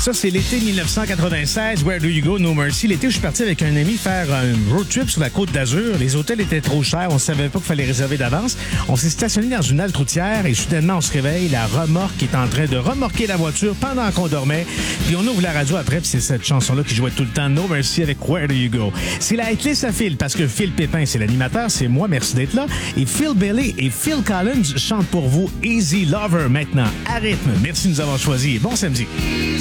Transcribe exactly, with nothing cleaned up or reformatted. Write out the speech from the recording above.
Ça, c'est l'été dix-neuf cent quatre-vingt-seize. Where do you go, No Mercy. L'été, je suis parti avec un ami faire un road trip sur la Côte d'Azur. Les hôtels étaient trop chers. On ne savait pas qu'il fallait réserver d'avance. On s'est stationné dans une halte routière et soudainement, on se réveille. La remorque est en train de remorquer la voiture pendant qu'on dormait. Puis on ouvre la radio après, puis c'est cette chanson-là qui jouait tout le temps, No Mercy avec Where do you go. C'est la hitlist à Phil, parce que Phil Pépin, c'est l'animateur. C'est moi, merci d'être là. Et Phil Bailey et Phil Collins chantent pour vous Easy Lover maintenant à rythme. Merci de nous avoir choisis. Bon samedi.